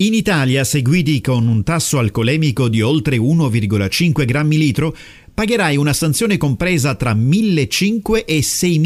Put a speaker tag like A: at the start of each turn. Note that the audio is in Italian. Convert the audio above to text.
A: In Italia, se guidi con un tasso alcolemico di oltre 1,5 grammi litro, pagherai una sanzione compresa tra 1.500 e 6.000